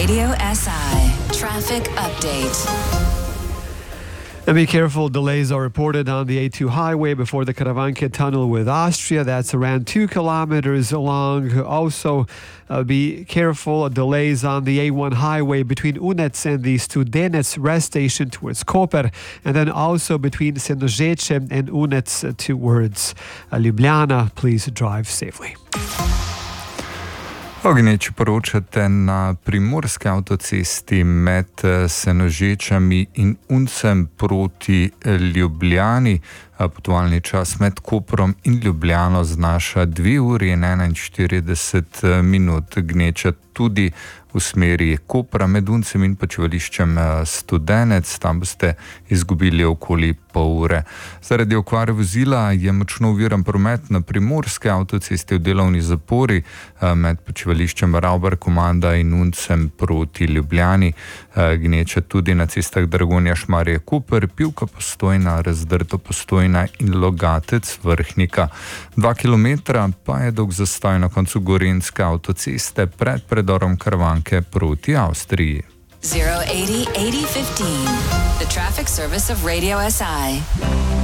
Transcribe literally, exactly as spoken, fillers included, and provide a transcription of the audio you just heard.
Radio S I traffic update. And be careful, delays are reported on the A two highway before the Karavanke tunnel with Austria. That's around two kilometers long. Also, uh, be careful, delays on the A one highway between Unec and the Studenec rest station towards Koper, and then also between Senožeče and Unec towards uh, Ljubljana. Please drive safely. Ognječi poročate na primorski avtocesti med Senožečami in Uncem proti Ljubljani. Potovalni čas med Koprom in Ljubljano znaša dve uri in enainštirideset minut. Gneča tudi v smeri Kopra med Uncem in počivališčem Studenec. Tam boste izgubili okoli pol ure. Zaradi okvare vozila je močno oviran promet na primorski avtocesti v delovni zapori med počivališčem Ravbar-Komanda in Uncem proti Ljubljani. Gneča tudi na cestah Dragonja-Šmarje-Koper, Pivka-Postojna, Razdrto-Postojna in Logatec-Vrhnika. Dva kilometra pa je dolg zastoj na koncu gorenjske avtoceste pred predorom Karavanke proti Avstriji. zero eighty eighty fifteen, the traffic service of Radio S I.